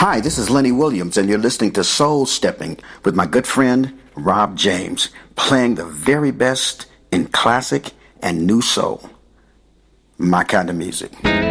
Hi, this is Lenny Williams, and you're listening to Soul Stepping with my good friend Rob James, playing the very best in classic and new soul. My kind of music.